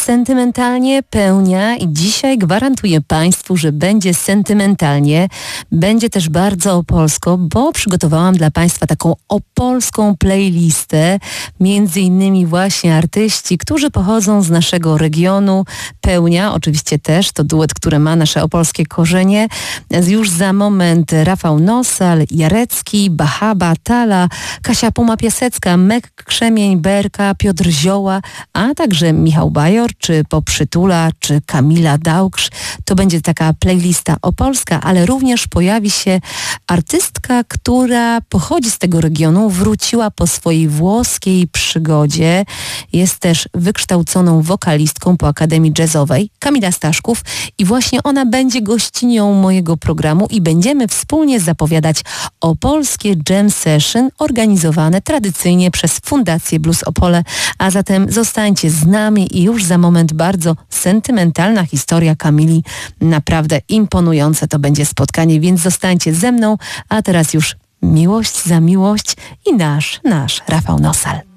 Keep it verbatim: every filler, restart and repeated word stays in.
sentymentalnie Pełnia i dzisiaj gwarantuję Państwu, że będzie sentymentalnie. Będzie też bardzo opolsko, bo przygotowałam dla Państwa taką opolską playlistę. Między innymi właśnie artyści, którzy pochodzą z naszego regionu. Pełnia oczywiście też, to duet, który ma nasze opolskie korzenie. Już za moment Rafał Nosal, Jarecki, Bahaba, Tala, Kasia Puma-Piasecka, Mek Krzemień, Berka, Piotr Zioła, a także Michał Bajor, czy Poprzytula, czy Kamila Dałksz. To będzie taka playlista opolska, ale również pojawi się artystka, która pochodzi z tego regionu, wróciła po swojej włoskiej przygodzie. Jest też wykształconą wokalistką po Akademii Jazzowej, Kamila Staszków, i właśnie ona będzie gościnią mojego programu i będziemy wspólnie zapowiadać opolskie jam session organizowane tradycyjnie przez Fundację Blues Opole. A zatem zostańcie z nami i już za moment bardzo sentymentalna historia Kamili. Naprawdę imponujące to będzie spotkanie, więc zostańcie ze mną, a teraz już miłość za miłość i nasz, nasz Rafał Nosal.